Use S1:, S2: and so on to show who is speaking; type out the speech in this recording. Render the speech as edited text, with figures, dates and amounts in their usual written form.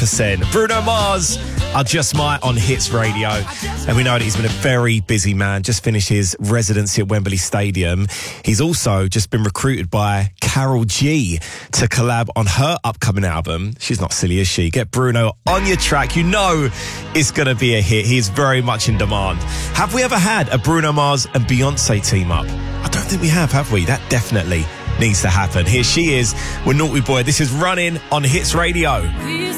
S1: 100%. Bruno Mars, I Just Might on Hits Radio. And we know that he's been a very busy man. Just finished his residency at Wembley Stadium. He's also just been recruited by Karol G to collab on her upcoming album. She's not silly, is she? Get Bruno on your track. You know it's going to be a hit. He is very much in demand. Have we ever had a Bruno Mars and Beyonce team up? I don't think we have we? That definitely needs to happen. Here she is with Naughty Boy. This is Running on Hits Radio.